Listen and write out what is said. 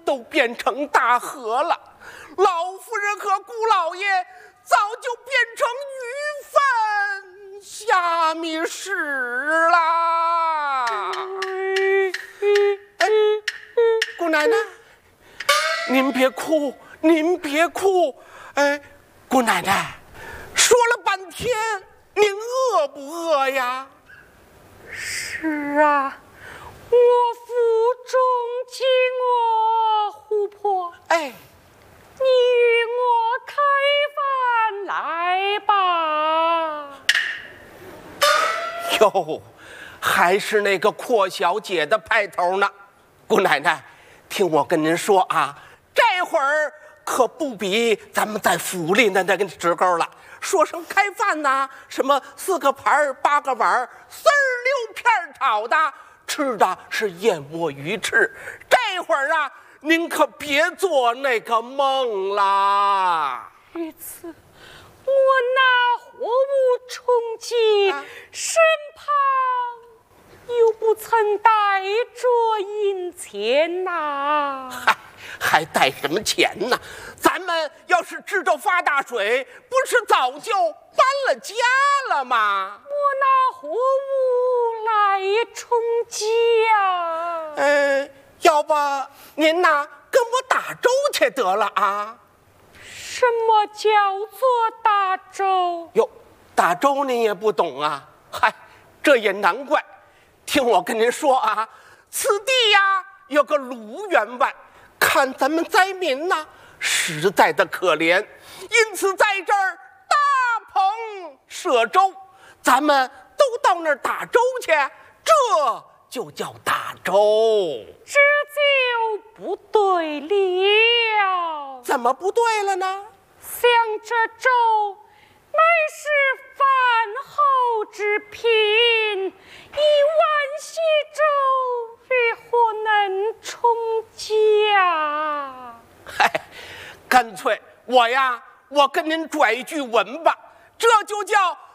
都变成大河了，老夫人和姑老爷早就变成鱼粪虾米屎啦！姑奶奶，您别哭，您别哭。姑奶奶，说了半天，您饿不饿呀？ 是啊，我腹中饥饿琥珀。你与我开饭来吧。 哟，还是那个阔小姐的派头呢。姑奶奶，听我跟您说啊，这会儿可不比咱们在府里的那个时候了。说声开饭呐，什么4个盘8个碗，46片炒的，吃的是燕窝鱼翅。这会儿啊，您可别做那个梦啦。 于此，我拿货物充饥，身旁又不曾带着银钱呐。 还带什么钱呢？咱们要是知道发大水，不是早就搬了家了吗？ 我拿货物来充饥啊。 要不您呐跟我打粥去得了啊？ 什么叫做打粥？ 哟，打粥您也不懂啊？嗨，这也难怪。听我跟您说啊，此地呀有个卢员外，看咱们灾民呐实在的可怜，因此在这儿大棚设粥，咱们都到那儿打粥去，这就叫打粥。 这就不对了。 怎么不对了呢？ 想这粥乃是饭后之品，一碗稀粥如何能充饥啊？ 干脆我跟您拽一句文吧，这就叫